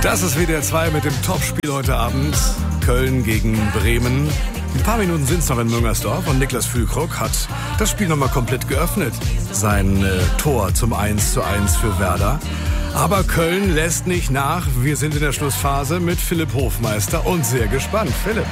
Das ist WDR 2 mit dem Topspiel heute Abend. Köln gegen Bremen. In ein paar Minuten sind es noch in Müngersdorf und Niklas Füllkrug hat das Spiel nochmal komplett geöffnet. Sein Tor zum 1:1 für Werder. Aber Köln lässt nicht nach. Wir sind in der Schlussphase mit Philipp Hofmeister und sehr gespannt. Philipp.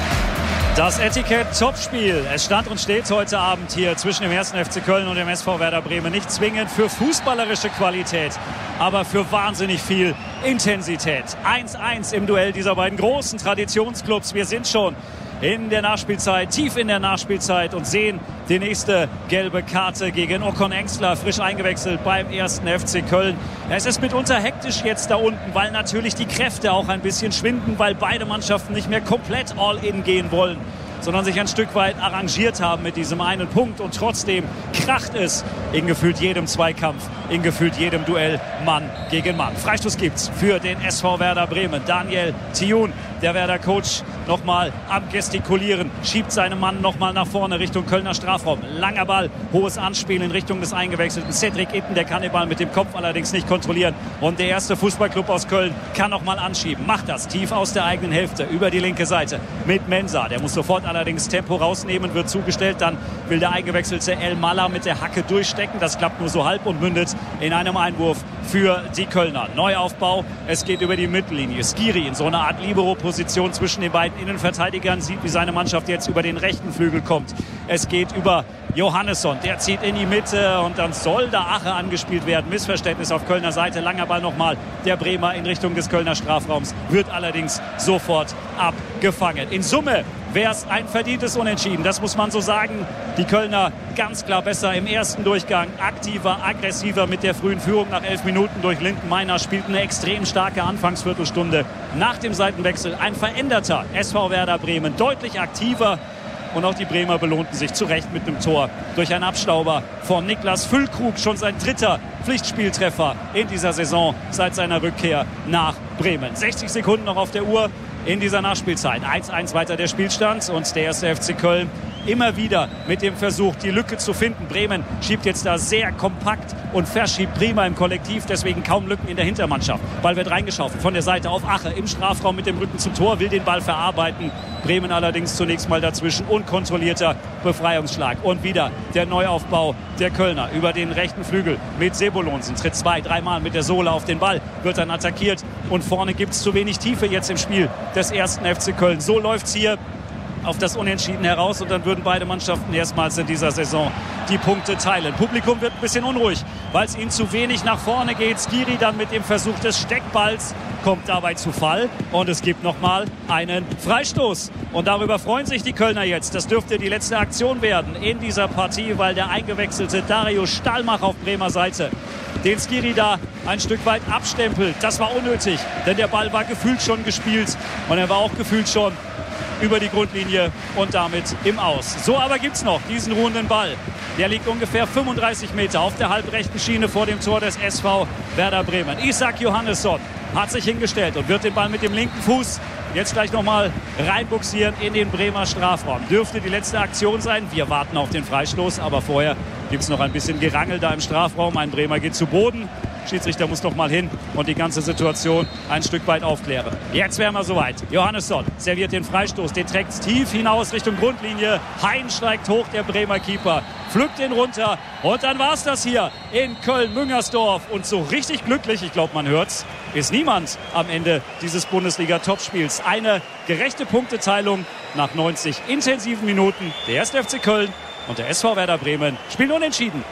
Das Etikett Topspiel. Es stand und steht heute Abend hier zwischen dem 1. FC Köln und dem SV Werder Bremen. Nicht zwingend für fußballerische Qualität, aber für wahnsinnig viel Intensität. 1:1 im Duell dieser beiden großen Traditionsclubs. Wir sind schon in der Nachspielzeit, tief in der Nachspielzeit und sehen die nächste gelbe Karte gegen Ocon Engstler, frisch eingewechselt beim 1. FC Köln. Es ist mitunter hektisch jetzt da unten, weil natürlich die Kräfte auch ein bisschen schwinden, weil beide Mannschaften nicht mehr komplett all-in gehen wollen, sondern sich ein Stück weit arrangiert haben mit diesem einen Punkt. Und trotzdem kracht es in gefühlt jedem Zweikampf, in gefühlt jedem Duell Mann gegen Mann. Freistoß gibt's für den SV Werder Bremen. Daniel Thioun, der Werder-Coach, nochmal am Gestikulieren, schiebt seinen Mann nochmal nach vorne Richtung Kölner Strafraum. Langer Ball, hohes Anspiel in Richtung des eingewechselten Cedric Itten. Der kann den Ball mit dem Kopf allerdings nicht kontrollieren. Und der erste Fußballclub aus Köln kann nochmal anschieben. Macht das tief aus der eigenen Hälfte über die linke Seite mit Mensah. Der muss sofort allerdings Tempo rausnehmen, wird zugestellt. Dann will der eingewechselte El Malla mit der Hacke durchstecken. Das klappt nur so halb und mündet in einem Einwurf für die Kölner. Neuaufbau, es geht über die Mittellinie. Skiri in so einer Art Libero-Position zwischen den beiden Innenverteidigern, sieht, wie seine Mannschaft jetzt über den rechten Flügel kommt. Es geht über Johannesson, der zieht in die Mitte und dann soll da Ache angespielt werden. Missverständnis auf Kölner Seite. Langer Ball nochmal der Bremer in Richtung des Kölner Strafraums, wird allerdings sofort abgefangen. In Summe wäre es ein verdientes Unentschieden, das muss man so sagen. Die Kölner ganz klar besser im ersten Durchgang, aktiver, aggressiver mit der frühen Führung nach 11 Minuten durch Lindenmeiner, spielt eine extrem starke Anfangsviertelstunde. Nach dem Seitenwechsel ein veränderter SV Werder Bremen, deutlich aktiver. Und auch die Bremer belohnten sich zu Recht mit einem Tor durch einen Abstauber von Niklas Füllkrug. Schon sein dritter Pflichtspieltreffer in dieser Saison seit seiner Rückkehr nach Bremen. 60 Sekunden noch auf der Uhr in dieser Nachspielzeit. 1:1 weiter der Spielstand und der 1. FC Köln immer wieder mit dem Versuch, die Lücke zu finden. Bremen schiebt jetzt da sehr kompakt und verschiebt prima im Kollektiv, deswegen kaum Lücken in der Hintermannschaft. Ball wird reingeschaufelt von der Seite auf Ache im Strafraum mit dem Rücken zum Tor, will den Ball verarbeiten. Bremen allerdings zunächst mal dazwischen. Unkontrollierter Befreiungsschlag. Und wieder der Neuaufbau der Kölner über den rechten Flügel mit Sebolonsen. Tritt 2-3 Mal mit der Sohle auf den Ball, wird dann attackiert. Und vorne gibt es zu wenig Tiefe jetzt im Spiel des 1. FC Köln. So läuft es hier auf das Unentschieden heraus und dann würden beide Mannschaften erstmals in dieser Saison die Punkte teilen. Publikum wird ein bisschen unruhig, weil es ihnen zu wenig nach vorne geht. Skiri dann mit dem Versuch des Steckballs kommt dabei zu Fall und es gibt nochmal einen Freistoß. Und darüber freuen sich die Kölner jetzt. Das dürfte die letzte Aktion werden in dieser Partie, weil der eingewechselte Dario Stallmach auf Bremer Seite den Skiri da ein Stück weit abstempelt. Das war unnötig, denn der Ball war gefühlt schon gespielt und er war auch gefühlt schon über die Grundlinie und damit im Aus. So aber gibt's noch diesen ruhenden Ball. Der liegt ungefähr 35 Meter auf der halbrechten Schiene vor dem Tor des SV Werder Bremen. Isaac Johannesson hat sich hingestellt und wird den Ball mit dem linken Fuß jetzt gleich nochmal reinbuxieren in den Bremer Strafraum. Dürfte die letzte Aktion sein. Wir warten auf den Freistoß, aber vorher gibt es noch ein bisschen Gerangel da im Strafraum. Ein Bremer geht zu Boden. Schiedsrichter muss noch mal hin und die ganze Situation ein Stück weit aufklären. Jetzt wären wir soweit. Johannesson serviert den Freistoß, den trägt tief hinaus Richtung Grundlinie. Hein steigt hoch, der Bremer Keeper, pflückt den runter und dann war's das hier in Köln-Müngersdorf. Und so richtig glücklich, ich glaube man hört's, ist niemand am Ende dieses Bundesliga-Topspiels. Eine gerechte Punkteteilung nach 90 intensiven Minuten. Der 1. FC Köln und der SV Werder Bremen spielen unentschieden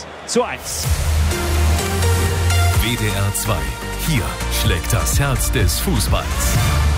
1:1. WDR 2. Hier schlägt das Herz des Fußballs.